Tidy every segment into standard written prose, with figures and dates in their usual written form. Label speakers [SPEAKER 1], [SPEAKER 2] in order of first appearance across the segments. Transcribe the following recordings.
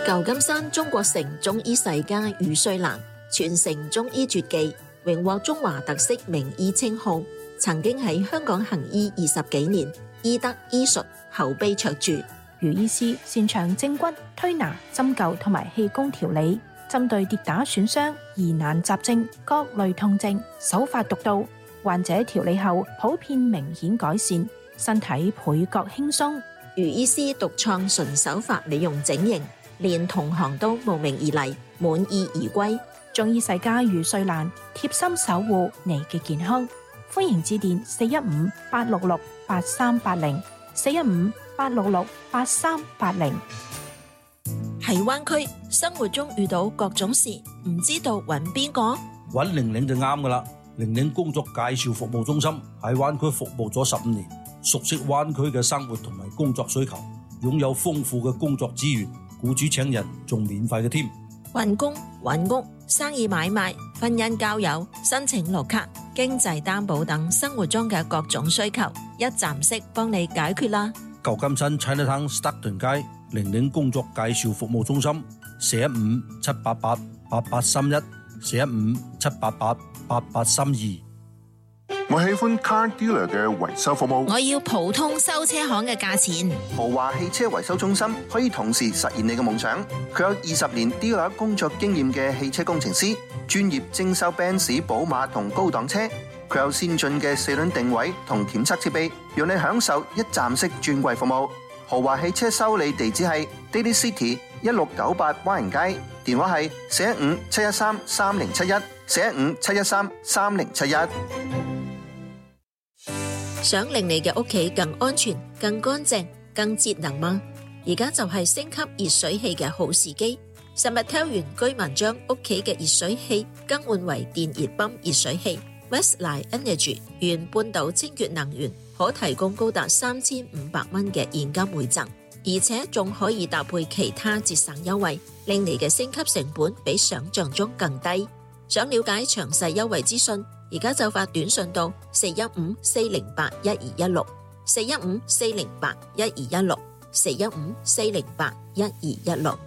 [SPEAKER 1] 舊金山中國城中醫世家余瑞蘭傳承中醫絕技，榮獲中華特色名醫稱號，曾經喺香港行醫20幾年，醫德醫術口碑卓著。
[SPEAKER 2] 余醫師擅長正骨、推拿、針灸同埋氣功調理，針對跌打損傷、疑難雜症、各類痛症，手法獨到，患者調理後普遍明顯改善，身體倍覺輕鬆。
[SPEAKER 1] 余醫師獨創純手法美容整形，連同行都慕名而嚟，滿意而歸。
[SPEAKER 2] 中醫世家余瑞蘭貼心守護你嘅健康，歡迎致電415-866-8380 415-866-8380。
[SPEAKER 1] 喺灣區生活中遇到各種事，唔知道揾邊個？
[SPEAKER 3] 揾玲玲就啱噶啦。玲玲工作介紹服務中心喺灣區服務咗15年，熟悉灣區嘅生活同埋工作需求，擁有豐富嘅工作資源，僱主請人仲免費嘅添。
[SPEAKER 1] 揾工、揾屋、生意買賣、婚姻交友、申請綠卡、經濟擔保等生活中嘅各種需求，一站式幫你解決啦。
[SPEAKER 3] 舊金山 Chinatown Stockton 街玲玲工作介紹服務中心415-788-8831 415-788-8832。
[SPEAKER 4] 我喜歡 Car Dealer 嘅維修服務。
[SPEAKER 1] 我要普通修車行嘅價錢。
[SPEAKER 5] 豪華汽車維修中心可以同時實現你嘅夢想。佢有20年 dealer 工作經驗嘅汽車工程師，專業徵收 Benz、寶馬同高檔車。佢有先進嘅4輪定位同檢測設備，讓你享受一站式專櫃服務。豪華汽車修理地址係 Daly City 1698灣人街，電話係415-713-3071 415-713-3071。
[SPEAKER 1] 想令你嘅屋企更安全、更乾淨、更節能嗎？而家就係升級熱水器嘅好時機。Summertel 原居民將屋企嘅熱水器更換為電熱泵熱水器。Westline Energy 原半島清潔能源，可提供高達3500蚊嘅現金回贈，而且仲可以搭配其他節省優惠，令你嘅升級成本比想象中更低。想了解詳細優惠資訊，而家就發短信到415-408-1216 415-408-1216 415-408-1216。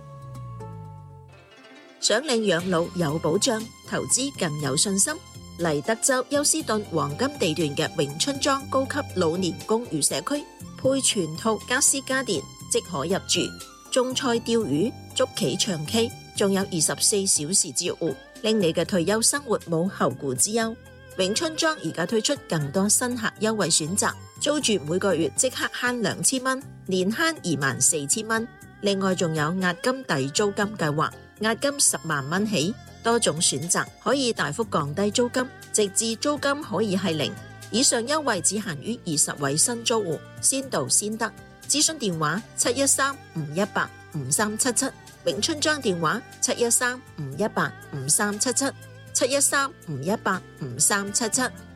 [SPEAKER 1] 想令養老有保障，投資更有信心，嚟德州休斯頓黃金地段嘅永春莊高級老年公寓社區，配全套家私家電即可入住，種菜釣魚、捉棋唱 K， 仲有24小時照護，令你嘅退休生活冇後顧之憂。永春莊而家推出更多新客優惠選擇，租住每個月即刻慳2000蚊，年慳24000蚊。另外仲有押金抵租金計劃，押金10萬蚊起，多種選擇可以大幅降低租金，直至租金可以係0。以上優惠只限於20位新租戶，先到先得。諮詢電話713-518-5377，永春莊電話713-518-5377，713-518-5377。